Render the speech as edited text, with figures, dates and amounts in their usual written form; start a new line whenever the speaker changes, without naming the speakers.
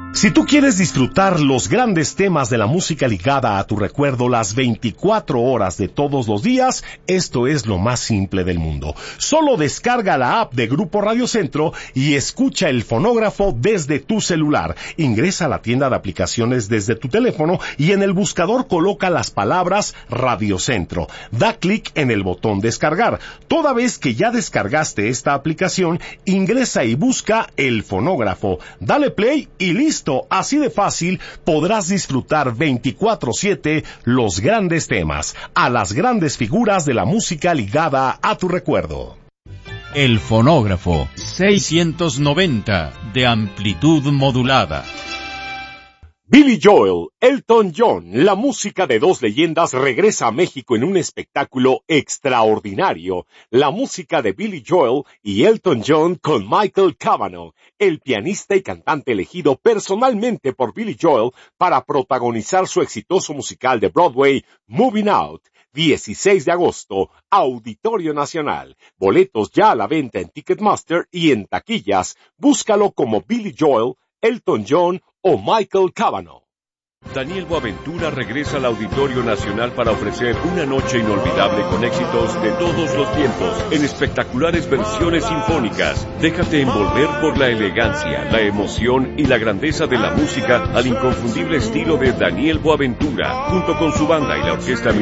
Si tú quieres disfrutar los grandes temas de la música ligada a tu recuerdo las 24 horas de todos los días, esto es lo más simple del mundo. Solo descarga la app de Grupo Radio Centro y escucha el fonógrafo desde tu celular. Ingresa a la tienda de aplicaciones desde tu teléfono y en el buscador coloca las palabras Radio Centro. Da clic en el botón descargar. Toda vez que ya descargaste esta aplicación, ingresa y busca el fonógrafo. Dale play y listo. Así de fácil podrás disfrutar 24/7 los grandes temas, a las grandes figuras de la música ligada a tu recuerdo.
El fonógrafo 690 de amplitud modulada.
Billy Joel, Elton John, la música de dos leyendas regresa a México en un espectáculo extraordinario. La música de Billy Joel y Elton John con Michael Cavanaugh, el pianista y cantante elegido personalmente por Billy Joel para protagonizar su exitoso musical de Broadway, Moving Out. 16 de agosto, Auditorio Nacional. Boletos ya a la venta en Ticketmaster y en taquillas. Búscalo como Billy Joel, Elton John o Michael Cavanaugh.
Daniel Boaventura regresa al Auditorio Nacional para ofrecer una noche inolvidable con éxitos de todos los tiempos, en espectaculares versiones sinfónicas. Déjate envolver por la elegancia, la emoción y la grandeza de la música al inconfundible estilo de Daniel Boaventura, junto con su banda y la orquesta